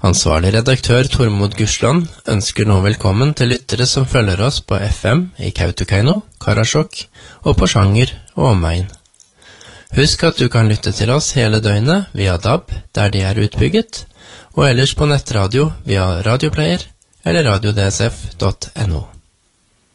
Ansvarlig redaktør Tormod Gursland ønsker nå velkommen til lyttere som følger oss på FM i Kautokeino, Karasjok og på Sjanger og omegn. Husk at du kan lytte til oss hele døgnet via DAB der de er utbygget, og ellers på nettradio via radioplayer eller radiodsf.no.